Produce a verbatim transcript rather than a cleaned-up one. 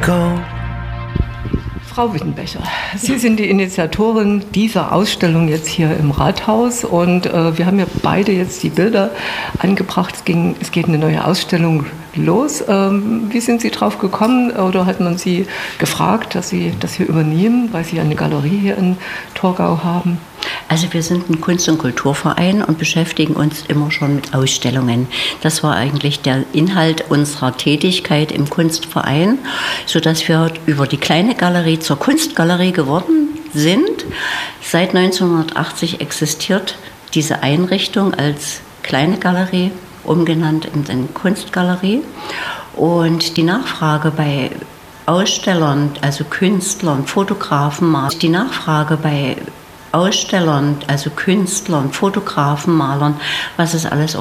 Go. Frau Wittenbecher, Sie sind die Initiatorin dieser Ausstellung jetzt hier im Rathaus und äh, wir haben ja beide jetzt die Bilder angebracht. Es, ging, es geht eine neue Ausstellung los. Ähm, wie sind Sie drauf gekommen oder hat man Sie gefragt, dass Sie das hier übernehmen, weil Sie eine Galerie hier in Torgau haben? Also wir sind ein Kunst- und Kulturverein und beschäftigen uns immer schon mit Ausstellungen. Das war eigentlich der Inhalt unserer Tätigkeit im Kunstverein, sodass wir über die kleine Galerie zur Kunstgalerie geworden sind. Seit neunzehnhundertachtzig existiert diese Einrichtung als kleine Galerie, umgenannt in eine Kunstgalerie. Und die Nachfrage bei Ausstellern, also Künstlern, Fotografen, die Nachfrage bei Ausstellern, also Künstlern, Fotografen, Malern, was es alles